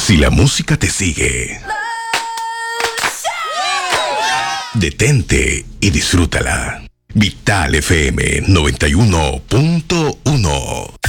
Si la música te sigue, detente y disfrútala. Vital FM 91.1.